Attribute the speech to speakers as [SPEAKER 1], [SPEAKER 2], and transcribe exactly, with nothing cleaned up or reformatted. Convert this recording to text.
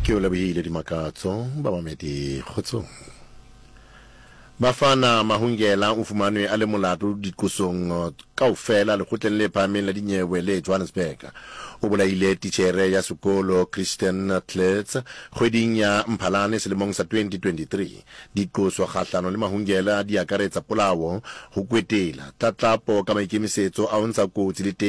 [SPEAKER 1] ke o lebile di makatso ba mamedi khotso Bafana Mahungela o fumanwe a le molato diqosong kaofela le kgotleng le phahameng la dinyewe le Johannesburg o bolaile titjhere ya sekolo Christian Klets kgweding ya Mphalane selemong sa twenty twenty-three diqoso kgahlano le Mahungela di akaretsa polao ho kwetela tlatlapo ka maikemisetso a ho ntsha kotsi le